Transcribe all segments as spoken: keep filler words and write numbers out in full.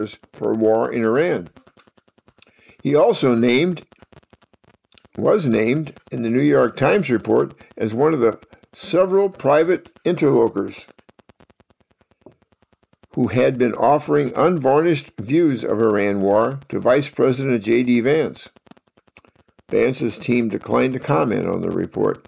for war in Iran. He also named, was named in the New York Times report as one of the several private interlocutors who had been offering unvarnished views of Iran war to Vice President J D. Vance. Vance's team declined to comment on the report.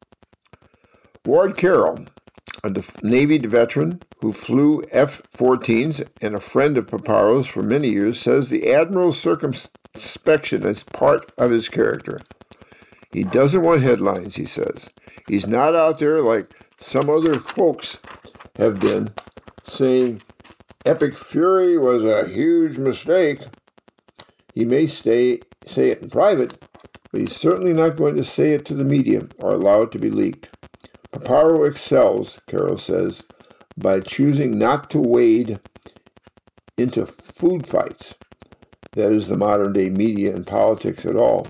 Ward Carroll, a Navy veteran who flew F fourteens and a friend of Paparo's for many years, says the Admiral's circumspection is part of his character. He doesn't want headlines, he says. He's not out there like some other folks have been, saying Epic Fury was a huge mistake. He may stay, say it in private, but he's certainly not going to say it to the media or allow it to be leaked. Paparo excels, Carroll says, by choosing not to wade into food fights, that is the modern-day media and politics at all.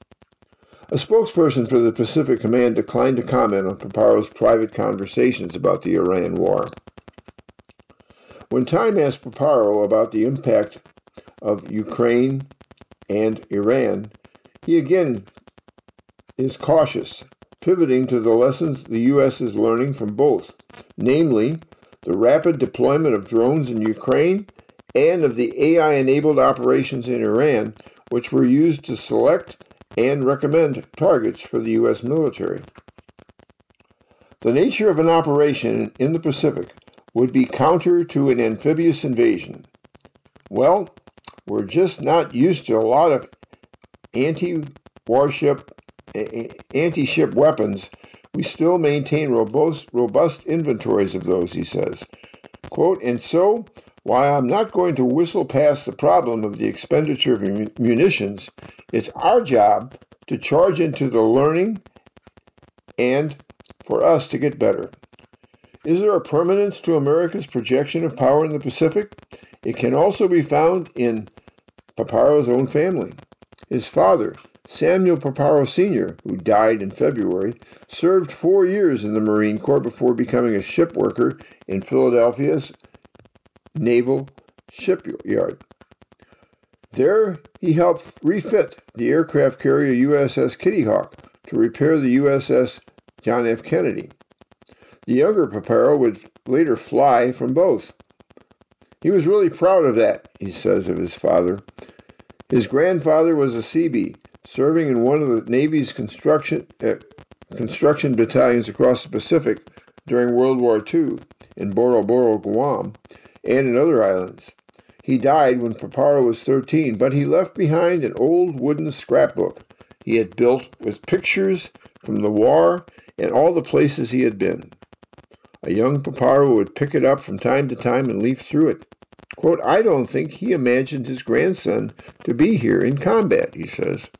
A spokesperson for the Pacific Command declined to comment on Paparo's private conversations about the Iran war. When Time asked Paparo about the impact of Ukraine and Iran, he again is cautious, pivoting to the lessons the U S is learning from both, namely the rapid deployment of drones in Ukraine and of the A I-enabled operations in Iran, which were used to select and recommend targets for the U S military. The nature of an operation in the Pacific would be counter to an amphibious invasion. Well, we're just not used to a lot of anti-warship, anti-ship weapons. We still maintain robust, robust inventories of those, he says. Quote, and so, while I'm not going to whistle past the problem of the expenditure of munitions, it's our job to charge into the learning and for us to get better. Is there a permanence to America's projection of power in the Pacific? It can also be found in Paparo's own family. His father, Samuel Paparo Senior, who died in February, served four years in the Marine Corps before becoming a ship worker in Philadelphia's Naval Shipyard. There, he helped refit the aircraft carrier U S S Kitty Hawk to repair the U S S John F. Kennedy. The younger Paparo would later fly from both. He was really proud of that, he says of his father. His grandfather was a Seabee, serving in one of the Navy's construction uh, construction battalions across the Pacific during World War Two in Boro Boro, Guam, and in other islands. He died when Paparo was thirteen, but he left behind an old wooden scrapbook he had built with pictures from the war and all the places he had been. A young Paparo would pick it up from time to time and leaf through it. Quote, I don't think he imagined his grandson to be here in combat, he says.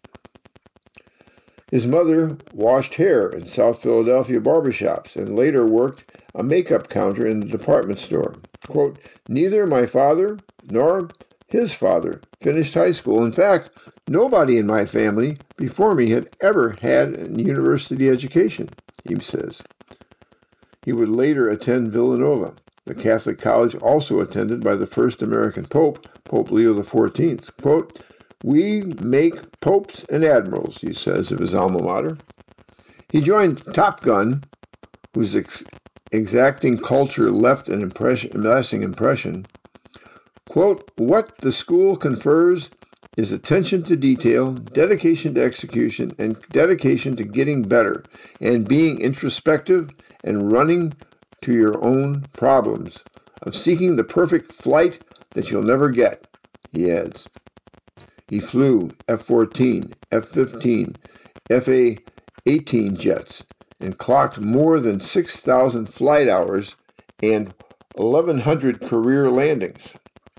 His mother washed hair in South Philadelphia barbershops and later worked a makeup counter in the department store. Quote, neither my father nor his father finished high school. In fact, nobody in my family before me had ever had a university education, he says. He would later attend Villanova, the Catholic college also attended by the first American Pope, Pope Leo the fourteenth. Quote, we make popes and admirals, he says of his alma mater. He joined Top Gun, whose ex- exacting culture left an impression, lasting impression. Quote, what the school confers is attention to detail, dedication to execution, and dedication to getting better, and being introspective and running to your own problems, of seeking the perfect flight that you'll never get, he adds. He flew F fourteen, F fifteen, F A eighteen jets and clocked more than six thousand flight hours and eleven hundred career landings.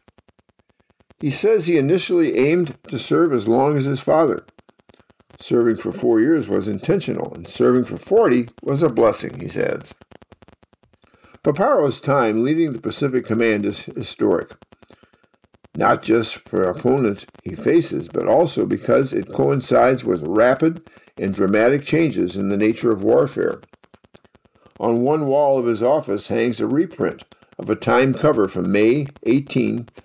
He says he initially aimed to serve as long as his father. Serving for four years was intentional, and serving for forty was a blessing, he says. Paparo's time leading the Pacific Command is historic, not just for opponents he faces, but also because it coincides with rapid and dramatic changes in the nature of warfare. On one wall of his office hangs a reprint of a Time cover from May eighteenth,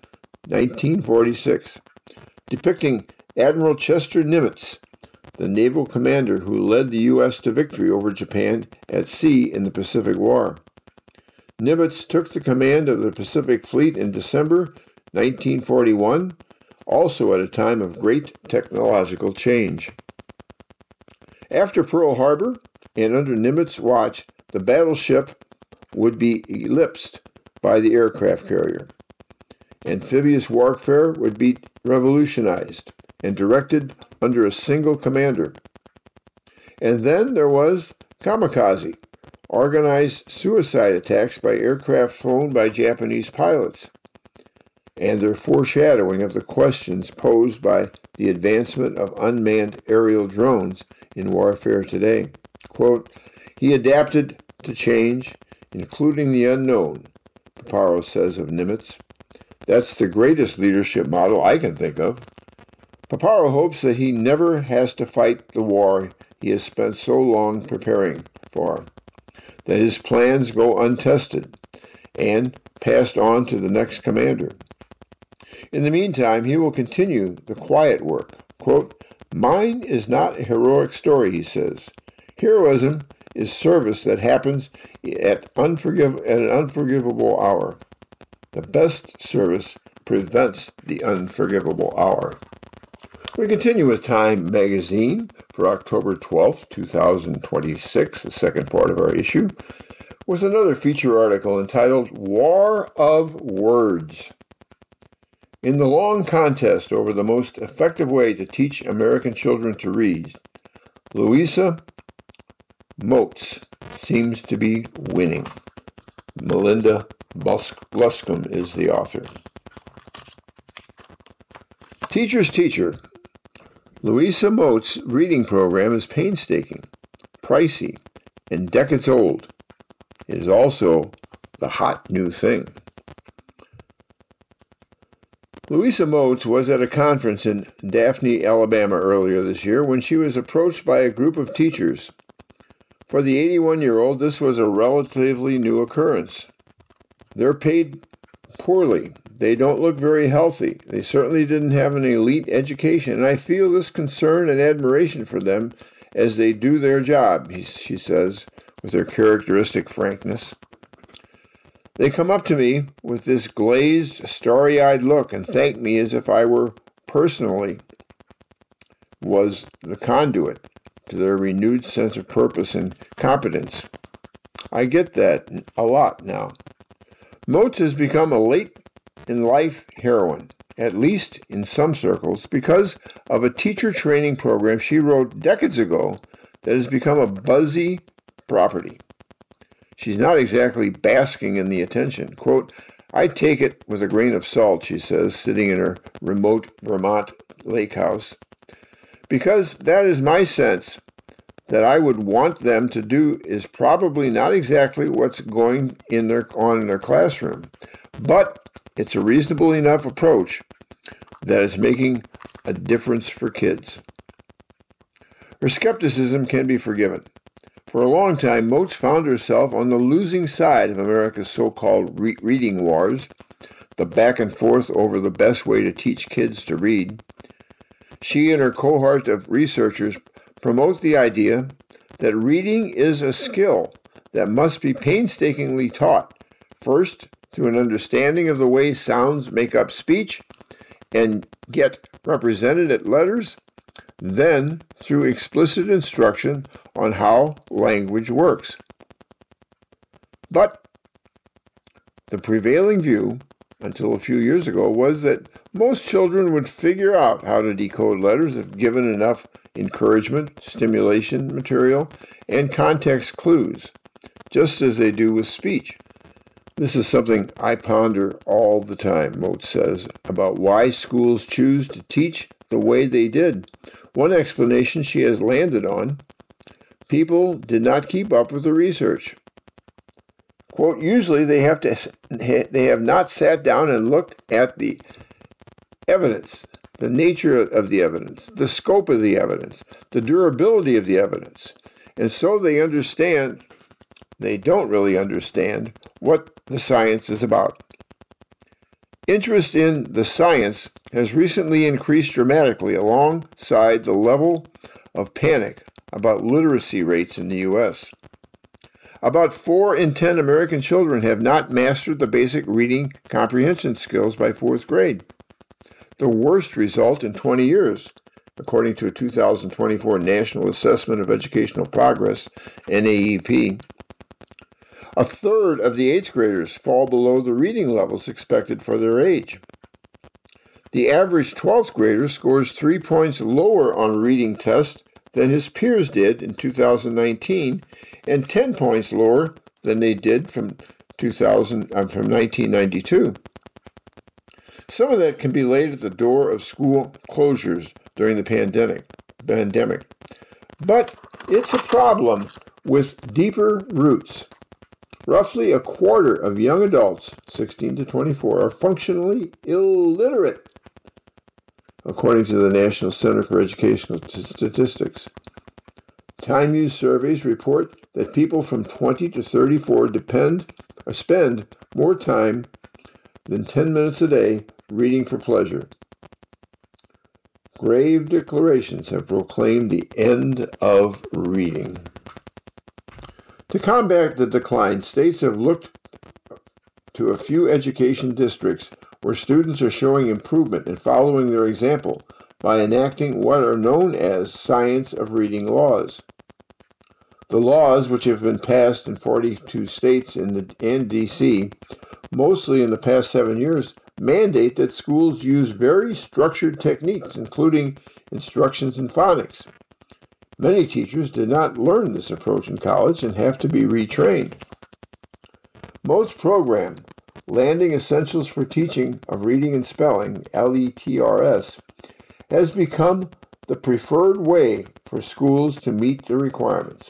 nineteen forty-six, depicting Admiral Chester Nimitz, the naval commander who led the U S to victory over Japan at sea in the Pacific War. Nimitz took the command of the Pacific Fleet in December nineteen forty-one, also at a time of great technological change. After Pearl Harbor, and under Nimitz's watch, the battleship would be eclipsed by the aircraft carrier. Amphibious warfare would be revolutionized and directed under a single commander. And then there was kamikaze, organized suicide attacks by aircraft flown by Japanese pilots, and their foreshadowing of the questions posed by the advancement of unmanned aerial drones in warfare today. Quote, he adapted to change, including the unknown, Paparo says of Nimitz. That's the greatest leadership model I can think of. Paparo hopes that he never has to fight the war he has spent so long preparing for, that his plans go untested and passed on to the next commander. In the meantime, he will continue the quiet work. Quote, mine is not a heroic story, he says. Heroism is service that happens at, unforgiv- at an unforgivable hour. The best service prevents the unforgivable hour. We continue with Time magazine for October twelfth, twenty twenty-six, the second part of our issue, with another feature article entitled War of Words. In the long contest over the most effective way to teach American children to read, Louisa Moats seems to be winning. Melinda Luscombe is the author. Teacher's Teacher. Louisa Moats' reading program is painstaking, pricey, and decades old. It is also the hot new thing. Louisa Moats was at a conference in Daphne, Alabama earlier this year when she was approached by a group of teachers. For the eighty-one-year-old, this was a relatively new occurrence. They're paid poorly. They don't look very healthy. They certainly didn't have an elite education, and I feel this concern and admiration for them as they do their job, she says, with her characteristic frankness. They come up to me with this glazed, starry-eyed look and thank me as if I were personally was the conduit to their renewed sense of purpose and competence. I get that a lot now. Moats has become a late-in-life heroine, at least in some circles, because of a teacher training program she wrote decades ago that has become a buzzy property. She's not exactly basking in the attention. Quote, I take it with a grain of salt, she says, sitting in her remote Vermont lake house, because that is my sense that I would want them to do is probably not exactly what's going in their, on in their classroom, but it's a reasonable enough approach that is making a difference for kids. Her skepticism can be forgiven. For a long time, Moats found herself on the losing side of America's so-called re- reading wars, the back and forth over the best way to teach kids to read. She and her cohort of researchers promote the idea that reading is a skill that must be painstakingly taught, first through an understanding of the way sounds make up speech and get represented at letters, then through explicit instruction on how language works. But the prevailing view, until a few years ago, was that most children would figure out how to decode letters if given enough encouragement, stimulation material, and context clues, just as they do with speech. This is something I ponder all the time, Moats says, about why schools choose to teach the way they did. One explanation she has landed on, people did not keep up with the research. Quote, usually they have to they have not sat down and looked at the evidence, the nature of the evidence, the scope of the evidence, the durability of the evidence. And so they understand, they don't really understand what the science is about. Interest in the science has recently increased dramatically alongside the level of panic about literacy rates in the U S. About four in ten American children have not mastered the basic reading comprehension skills by fourth grade, the worst result in twenty years, according to a two thousand twenty-four National Assessment of Educational Progress, N A E P. A third of the eighth graders fall below the reading levels expected for their age. The average twelfth grader scores three points lower on reading tests than his peers did in two thousand nineteen, and ten points lower than they did from two thousand uh, from nineteen ninety-two. Some of that can be laid at the door of school closures during the pandemic. pandemic. But it's a problem with deeper roots. Roughly a quarter of young adults, sixteen to twenty-four, are functionally illiterate, according to the National Center for Educational Statistics. Time use surveys report that people from twenty to thirty-four depend or spend more time than ten minutes a day reading for pleasure. Grave declarations have proclaimed the end of reading. To combat the decline, states have looked to a few education districts where students are showing improvement and following their example by enacting what are known as science of reading laws. The laws, which have been passed in forty-two states and, the, and D C, mostly in the past seven years, mandate that schools use very structured techniques, including instructions in phonics. Many teachers did not learn this approach in college and have to be retrained. Moat's program, Landing Essentials for Teaching of Reading and Spelling, L E T R S, has become the preferred way for schools to meet the requirements.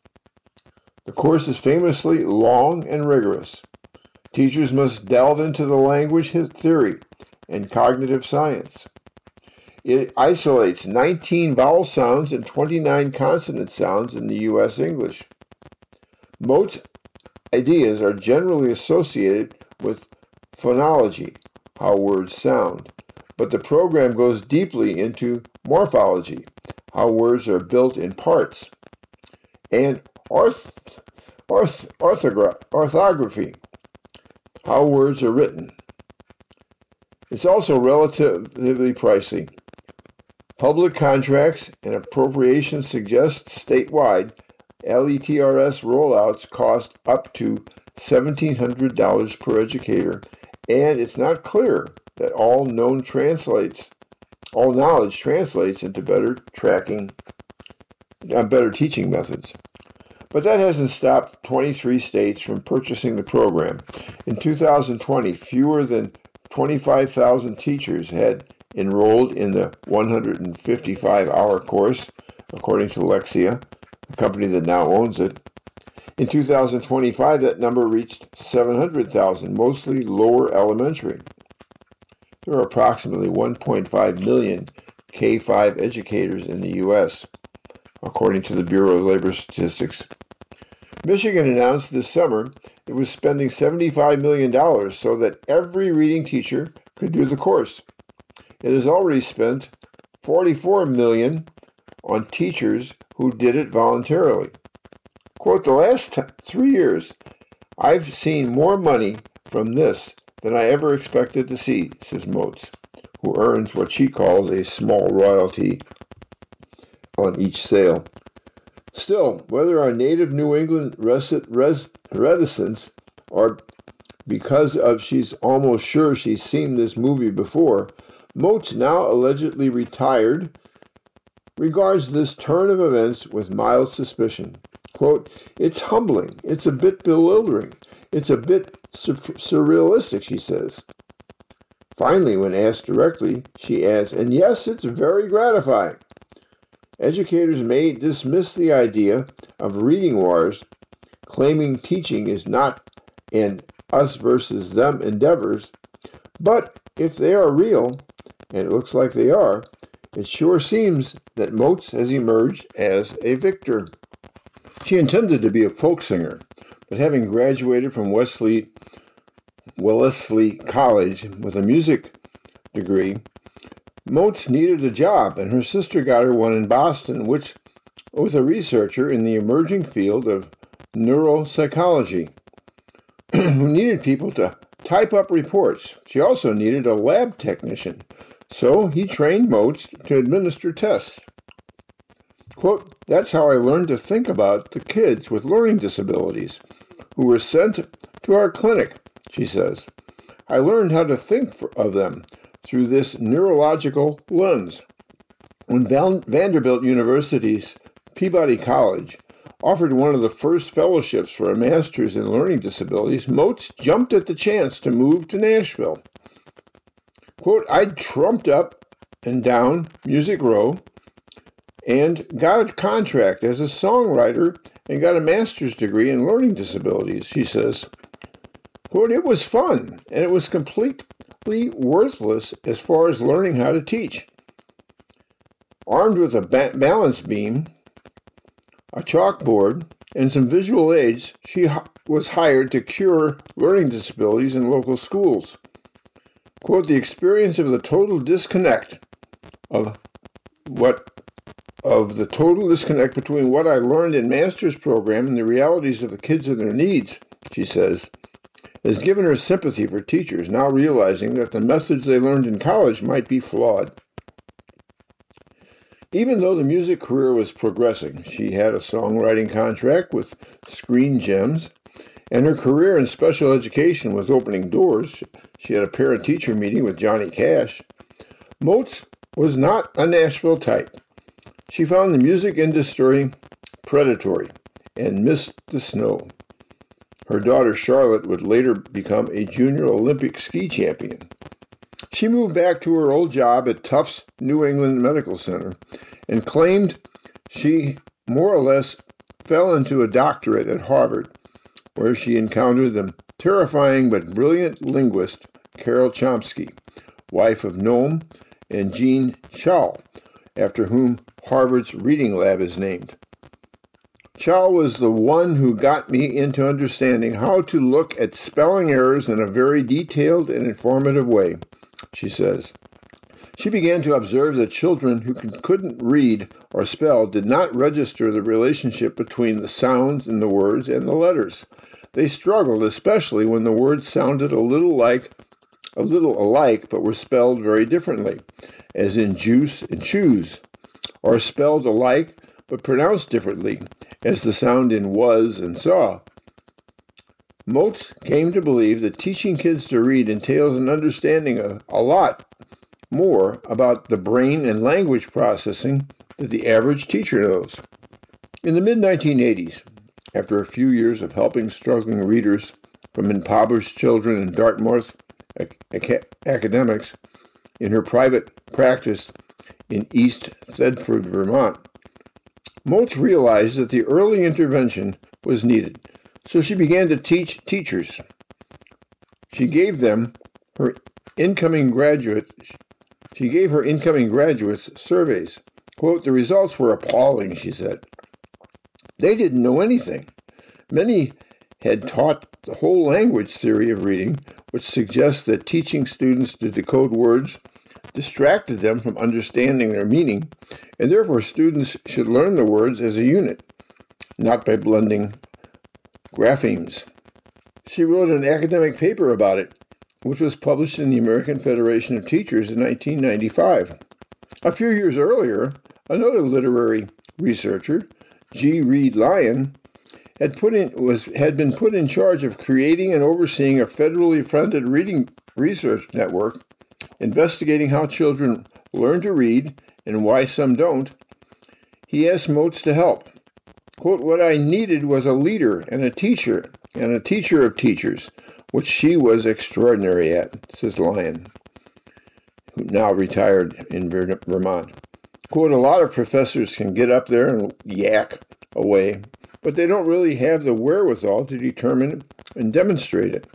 The course is famously long and rigorous. Teachers must delve into the language theory and cognitive science. It isolates nineteen vowel sounds and twenty-nine consonant sounds in the U S English. Moat's ideas are generally associated with phonology, how words sound, but the program goes deeply into morphology, how words are built in parts, and orth, orth, orthogra- orthography, how words are written. It's also relatively pricey. Public contracts and appropriations suggest statewide L E T R S rollouts cost up to seventeen hundred dollars per educator, and it's not clear that all known translates, all knowledge translates into better tracking, uh, better teaching methods. But that hasn't stopped twenty-three states from purchasing the program. In two thousand twenty, fewer than twenty-five thousand teachers had enrolled in the one hundred fifty-five hour course, according to Lexia, the company that now owns it. In two thousand twenty-five, that number reached seven hundred thousand, mostly lower elementary. There are approximately one point five million K five educators in the U S, according to the Bureau of Labor Statistics. Michigan announced this summer it was spending seventy-five million dollars so that every reading teacher could do the course. It has already spent forty-four million dollars on teachers who did it voluntarily. Quote, the last t- three years, I've seen more money from this than I ever expected to see, says Moats, who earns what she calls a small royalty on each sale. Still, whether our native New England res- res- reticence or because of she's almost sure she's seen this movie before, Moats, now allegedly retired, regards this turn of events with mild suspicion. Quote, it's humbling, it's a bit bewildering, it's a bit sur- surrealistic, she says. Finally, when asked directly, she adds, and yes, it's very gratifying. Educators may dismiss the idea of reading wars, claiming teaching is not an us versus them endeavors, but if they are real, and it looks like they are, it sure seems that Moats has emerged as a victor. She intended to be a folk singer, but having graduated from Wesley Wellesley College with a music degree, Moats needed a job, and her sister got her one in Boston, which was a researcher in the emerging field of neuropsychology who needed people to type up reports. She also needed a lab technician, so he trained Moats to administer tests. Quote, that's how I learned to think about the kids with learning disabilities who were sent to our clinic, she says. I learned how to think of them through this neurological lens. When Val- Vanderbilt University's Peabody College offered one of the first fellowships for a master's in learning disabilities, Moats jumped at the chance to move to Nashville. Quote, I trumped up and down Music Row and got a contract as a songwriter and got a master's degree in learning disabilities, she says. Quote, it was fun, and it was completely worthless as far as learning how to teach. Armed with a ba- balance beam, a chalkboard, and some visual aids, she h- was hired to cure learning disabilities in local schools. Quote, the experience of the total disconnect of what of the total disconnect between what I learned in master's program and the realities of the kids and their needs, she says, has given her sympathy for teachers now realizing that the methods they learned in college might be flawed. Even though the music career was progressing, she had a songwriting contract with Screen Gems, and her career in special education was opening doors. She had a parent-teacher meeting with Johnny Cash. Moats was not a Nashville type. She found the music industry predatory and missed the snow. Her daughter Charlotte would later become a junior Olympic ski champion. She moved back to her old job at Tufts New England Medical Center and claimed she more or less fell into a doctorate at Harvard, where she encountered the terrifying but brilliant linguist Carol Chomsky, wife of Noam and Jean Chall, after whom Harvard's Reading Lab is named. Chall was the one who got me into understanding how to look at spelling errors in a very detailed and informative way, she says. She began to observe that children who couldn't read or spell did not register the relationship between the sounds in the words and the letters. They struggled, especially when the words sounded a little like a little alike but were spelled very differently, as in juice and choose, or spelled alike but pronounced differently, as the sound in was and saw. Moats came to believe that teaching kids to read entails an understanding of a lot more about the brain and language processing that the average teacher knows. In the mid nineteen eighties, after a few years of helping struggling readers from impoverished children in Dartmouth ac- academics in her private practice in East Thetford, Vermont, Moats realized that the early intervention was needed, so she began to teach teachers. She gave them her incoming graduates. She gave her incoming graduates surveys. Quote, the results were appalling, she said. They didn't know anything. Many had taught the whole language theory of reading, which suggests that teaching students to decode words distracted them from understanding their meaning, and therefore students should learn the words as a unit, not by blending graphemes. She wrote an academic paper about it, which was published in the American Federation of Teachers in nineteen ninety-five. A few years earlier, another literary researcher, G. Reed Lyon, had put in was had been put in charge of creating and overseeing a federally funded reading research network investigating how children learn to read and why some don't. He asked Moats to help. Quote, what I needed was a leader and a teacher and a teacher of teachers, which she was extraordinary at, says Lyon, who now retired in Vermont. Quote, a lot of professors can get up there and yak away, but they don't really have the wherewithal to determine and demonstrate it.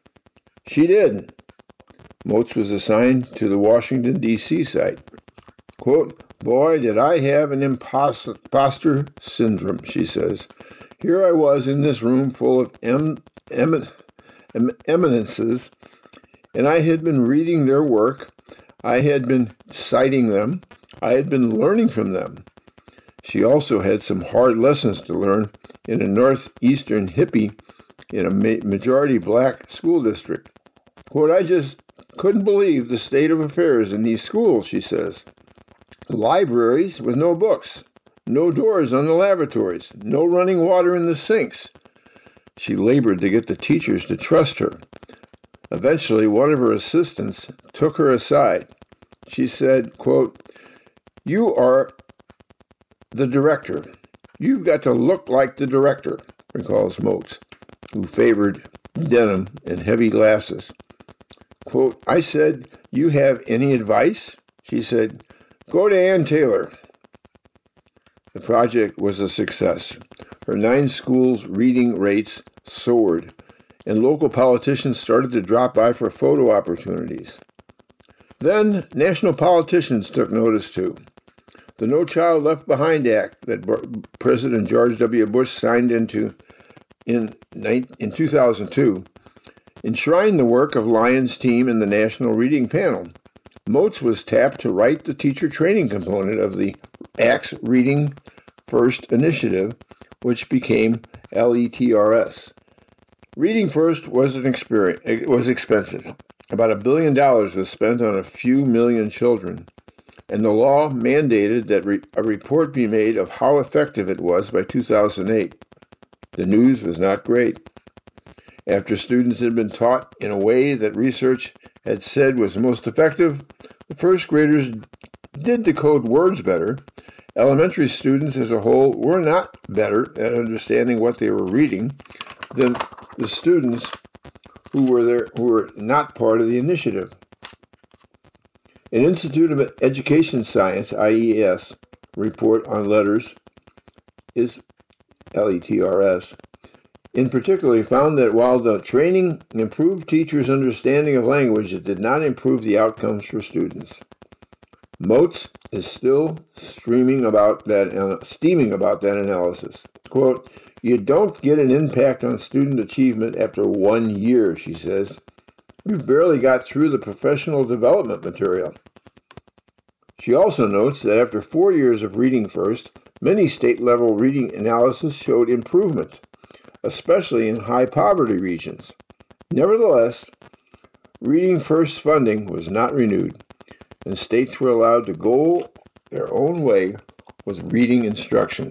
She did. Moats was assigned to the Washington, D C site. Quote, boy, did I have an imposter syndrome, she says. Here I was in this room full of em- em- eminences, and I had been reading their work. I had been citing them. I had been learning from them. She also had some hard lessons to learn in a northeastern hippie in a majority black school district. Quote, I just couldn't believe the state of affairs in these schools, she says. Libraries with no books, no doors on the lavatories, no running water in the sinks. She labored to get the teachers to trust her. Eventually, one of her assistants took her aside. She said, quote, you are the director. You've got to look like the director, recalls Moats, who favored denim and heavy glasses. Quote, I said, you have any advice? She said, go to Ann Taylor. The project was a success. Her nine schools' reading rates soared, and local politicians started to drop by for photo opportunities. Then, national politicians took notice too. The No Child Left Behind Act that President George W. Bush signed into in, in two thousand two enshrined the work of Lyons' team in the National Reading Panel. Moats was tapped to write the teacher training component of the Act's Reading First initiative, which became L E T R S. Reading First was an experience. It was expensive. About a billion dollars was spent on a few million children, and the law mandated that re- a report be made of how effective it was by two thousand eight. The news was not great. After students had been taught in a way that research had said was most effective, the first graders did decode words better. Elementary students as a whole were not better at understanding what they were reading than the students who were there who were not part of the initiative. An Institute of Education Science, I E S, report on letters is L E T R S. In particular, found that while the training improved teachers' understanding of language, it did not improve the outcomes for students. Moats is still streaming about that, uh, steaming about that analysis. Quote, you don't get an impact on student achievement after one year, she says. We've barely got through the professional development material. She also notes that after four years of Reading First, many state-level reading analysis showed improvement, especially in high-poverty regions. Nevertheless, Reading First funding was not renewed, and states were allowed to go their own way with reading instruction.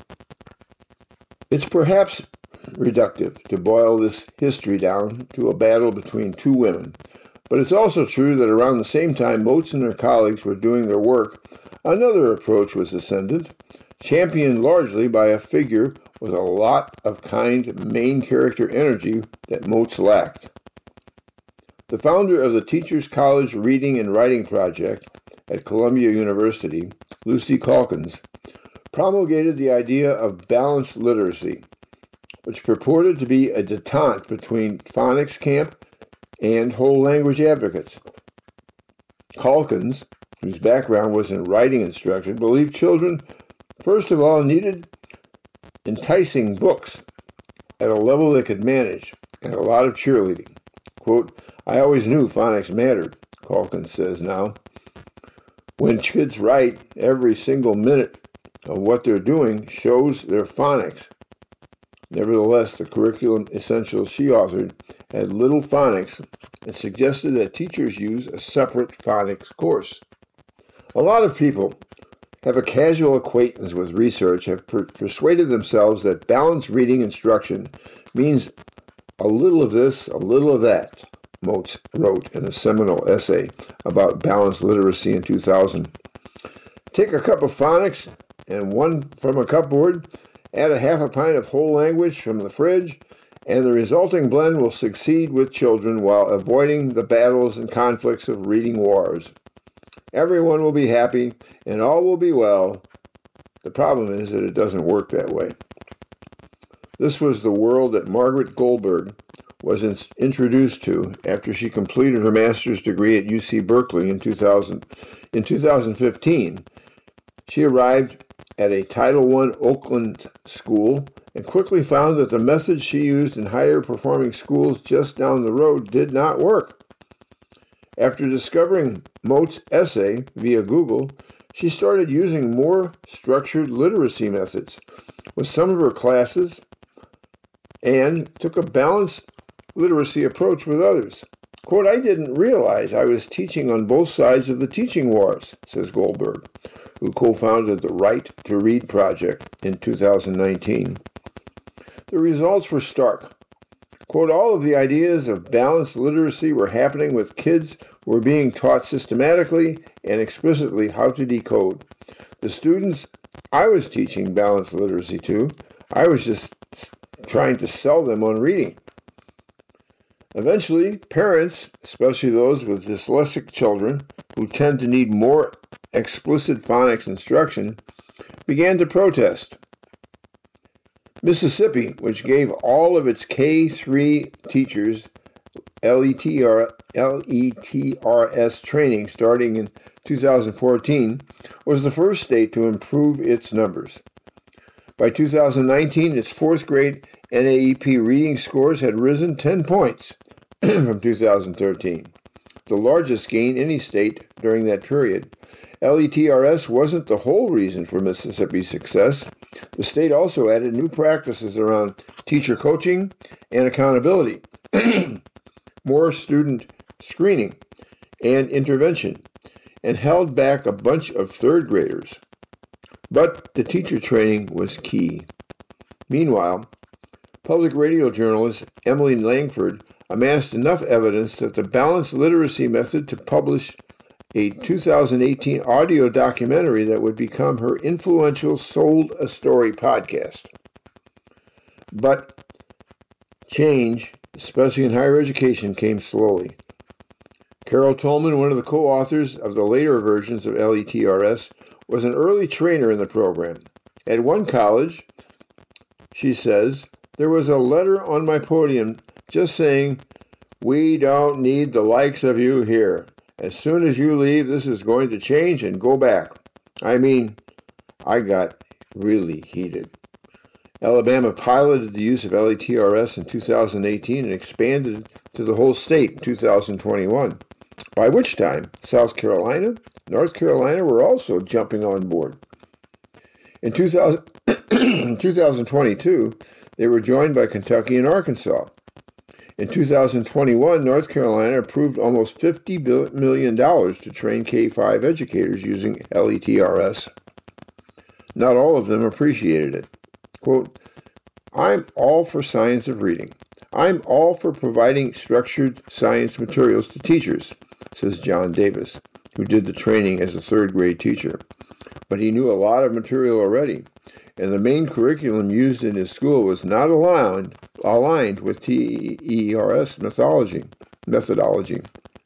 It's perhaps reductive to boil this history down to a battle between two women, but it's also true that around the same time Moats and her colleagues were doing their work, another approach was ascended, championed largely by a figure with a lot of kind main character energy that Moats lacked. The founder of the Teachers College Reading and Writing Project at Columbia University, Lucy Calkins, promulgated the idea of balanced literacy, which purported to be a detente between phonics camp and whole language advocates. Calkins, whose background was in writing instruction, believed children, first of all, needed enticing books at a level they could manage, and a lot of cheerleading. Quote, I always knew phonics mattered, Calkins says now. When kids write, every single minute of what they're doing shows their phonics. Nevertheless, the curriculum essentials she authored had little phonics and suggested that teachers use a separate phonics course. A lot of people have a casual acquaintance with research have per- persuaded themselves that balanced reading instruction means a little of this, a little of that, Moats wrote in a seminal essay about balanced literacy in two thousand. Take a cup of phonics and one from a cupboard, add a half a pint of whole language from the fridge, and the resulting blend will succeed with children while avoiding the battles and conflicts of reading wars. Everyone will be happy, and all will be well. The problem is that it doesn't work that way. This was the world that Margaret Goldberg was in- introduced to after she completed her master's degree at U C Berkeley in two thousand. In two thousand fifteen, she arrived at a Title one Oakland school and quickly found that the methods she used in higher performing schools just down the road did not work. After discovering Moat's essay via Google, she started using more structured literacy methods with some of her classes and took a balanced literacy approach with others. Quote, I didn't realize I was teaching on both sides of the teaching wars, says Goldberg, who co-founded the Right to Read project in two thousand nineteen. The results were stark. Quote, all of the ideas of balanced literacy were happening with kids who were being taught systematically and explicitly how to decode. The students I was teaching balanced literacy to, I was just trying to sell them on reading. Eventually, parents, especially those with dyslexic children who tend to need more explicit phonics instruction, began to protest. Mississippi, which gave all of its K three teachers L E T R S training starting in two thousand fourteen, was the first state to improve its numbers. By two thousand nineteen, its fourth grade N A E P reading scores had risen ten points from two thousand thirteen, the largest gain any state during that period. L E T R S wasn't the whole reason for Mississippi's success. The state also added new practices around teacher coaching and accountability, more student screening and intervention, and held back a bunch of third graders. But the teacher training was key. Meanwhile, public radio journalist Emily Langford amassed enough evidence that the balanced literacy method to publish a two thousand eighteen audio documentary that would become her influential Sold a Story podcast. But change, especially in higher education, came slowly. Carol Tolman, one of the co-authors of the later versions of L E T R S, was an early trainer in the program. At one college, she says, there was a letter on my podium just saying, we don't need the likes of you here. As soon as you leave, this is going to change and go back. I mean, I got really heated. Alabama piloted the use of L E T R S in two thousand eighteen and expanded it to the whole state in two thousand twenty-one, by which time South Carolina, North Carolina were also jumping on board. In two thousand, twenty twenty-two, they were joined by Kentucky and Arkansas. In two thousand twenty-one, North Carolina approved almost fifty million dollars to train K five educators using L E T R S. Not all of them appreciated it. Quote, I'm all for science of reading. I'm all for providing structured science materials to teachers, says John Davis, who did the training as a third grade teacher. But he knew a lot of material already, and the main curriculum used in his school was not aligned, aligned with T E R S methodology. methodology.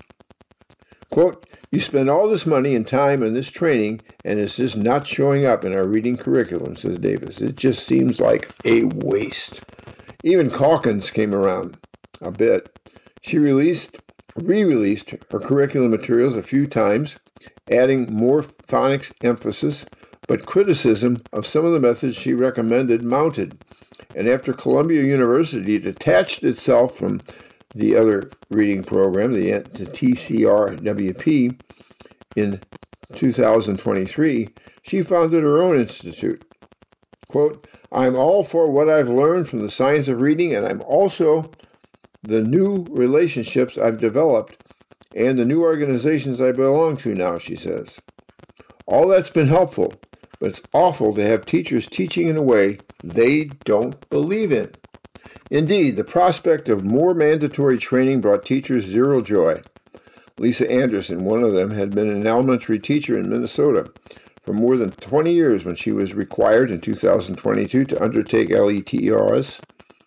Quote, you spend all this money and time on this training, and it's just not showing up in our reading curriculum, says Davis. It just seems like a waste. Even Calkins came around a bit. She released, re-released her curriculum materials a few times, adding more phonics emphasis, but criticism of some of the methods she recommended mounted. And after Columbia University detached itself from the other reading program, the, the T C R W P, in two thousand twenty-three, she founded her own institute. Quote, I'm all for what I've learned from the science of reading, and I'm also the new relationships I've developed and the new organizations I belong to now, she says. All that's been helpful, but it's awful to have teachers teaching in a way they don't believe in. Indeed, the prospect of more mandatory training brought teachers zero joy. Lisa Anderson, one of them, had been an elementary teacher in Minnesota for more than twenty years when she was required in two thousand twenty-two to undertake L E T R S.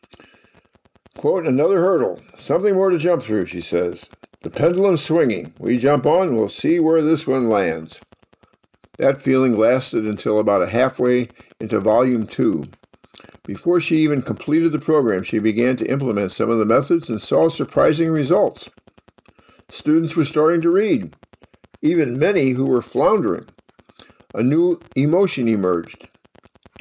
Quote, another hurdle, something more to jump through, she says. The pendulum's swinging. We jump on, we'll see where this one lands. That feeling lasted until about halfway into Volume two. Before she even completed the program, she began to implement some of the methods and saw surprising results. Students were starting to read, even many who were floundering. A new emotion emerged,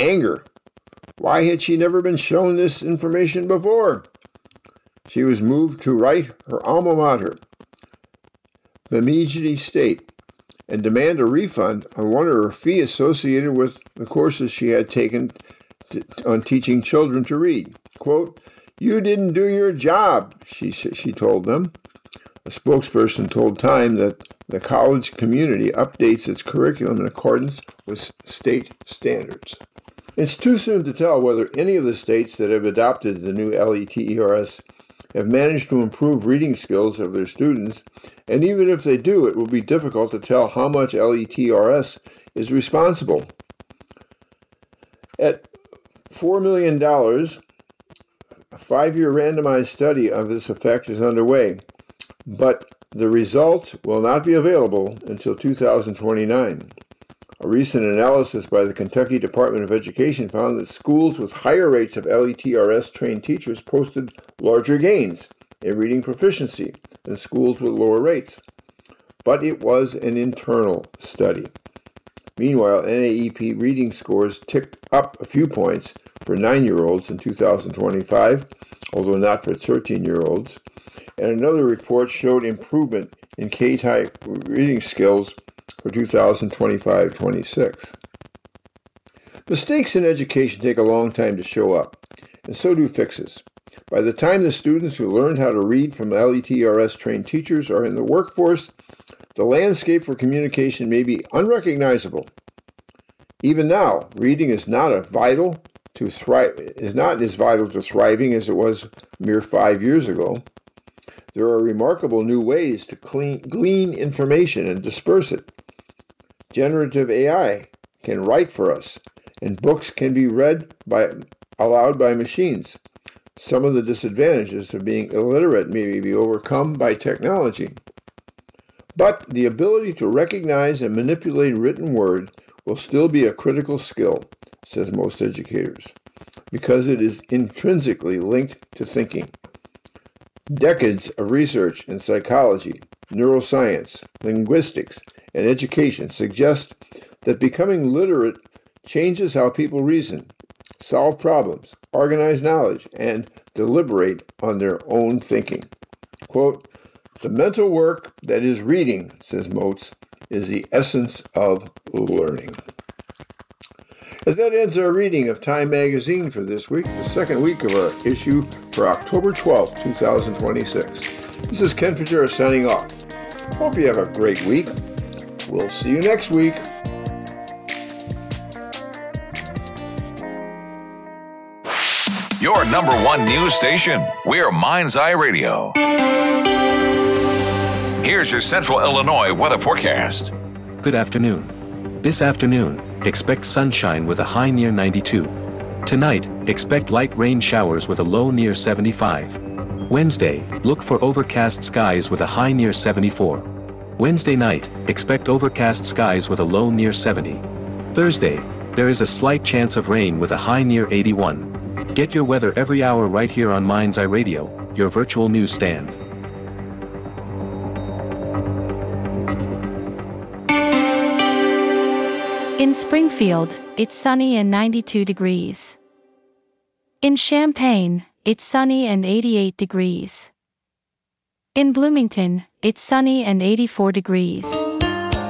anger. Why had she never been shown this information before? She was moved to write her alma mater, Bemidji State, and demand a refund on one of her fees associated with the courses she had taken to, on teaching children to read. Quote, "You didn't do your job," she, she told them. A spokesperson told Time that the college community updates its curriculum in accordance with state standards. It's too soon to tell whether any of the states that have adopted the new L E T E R S have managed to improve reading skills of their students, and even if they do, it will be difficult to tell how much L E T E R S is responsible. At four million dollars, a five-year randomized study of this effect is underway, but the results will not be available until two thousand twenty-nine. A recent analysis by the Kentucky Department of Education found that schools with higher rates of L E T E R S-trained teachers posted larger gains in reading proficiency than schools with lower rates. But it was an internal study. Meanwhile, N A E P reading scores ticked up a few points for nine-year-olds in two thousand twenty-five, although not for thirteen-year-olds. And another report showed improvement in K-type reading skills for two thousand twenty-five twenty-six. Mistakes in education take a long time to show up, and so do fixes. By the time the students who learned how to read from L E T E R S-trained teachers are in the workforce, the landscape for communication may be unrecognizable. Even now, reading is not a vital to thrive is not as vital to thriving as it was mere five years ago. There are remarkable new ways to clean, glean information and disperse it. Generative A I can write for us, and books can be read by aloud by machines. Some of the disadvantages of being illiterate may be overcome by technology. But the ability to recognize and manipulate written word will still be a critical skill, says most educators, because it is intrinsically linked to thinking. Decades of research in psychology, neuroscience, linguistics, and education suggest that becoming literate changes how people reason, solve problems, organize knowledge, and deliberate on their own thinking. Quote, "The mental work that is reading," says Moats, "is the essence of learning." And that ends our reading of Time Magazine for this week, the second week of our issue for October twelfth, twenty twenty-six. This is Ken Pajera signing off. Hope you have a great week. We'll see you next week. Your number one news station. We're Mind's Eye Radio. Here's your Central Illinois weather forecast. Good afternoon. This afternoon, expect sunshine with a high near ninety-two. Tonight, expect light rain showers with a low near seventy-five. Wednesday, look for overcast skies with a high near seventy-four. Wednesday night, expect overcast skies with a low near seventy. Thursday, there is a slight chance of rain with a high near eighty-one. Get your weather every hour right here on Mind's Eye Radio, your virtual news stand. In Springfield, it's sunny and ninety-two degrees. In Champaign, it's sunny and eighty-eight degrees. In Bloomington, it's sunny and eighty-four degrees.